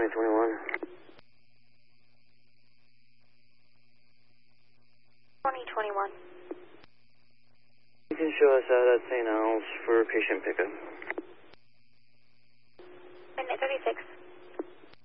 2021. 2021. You can show us out at St. Al's for patient pickup.